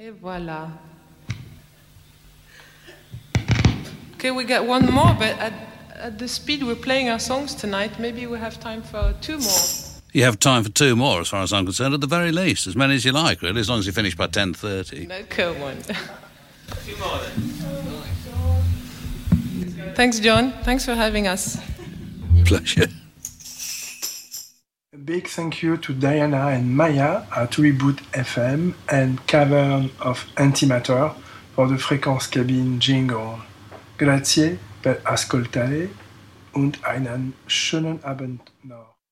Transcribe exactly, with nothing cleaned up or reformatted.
Et voilà. Okay, we got one more, but at, at the speed we're playing our songs tonight, maybe we have time for two more. You have time for two more, as far as I'm concerned, at the very least. As many as you like, really, as long as you finish by ten thirty. No, come on. Two more, then. Thanks, John. Thanks for having us. Pleasure. A big thank you to Diana and Maya at Reboot F M and Cavern of Antimatter for the Frequenzkabine jingle. Grazie per ascoltare und einen schönen Abend noch.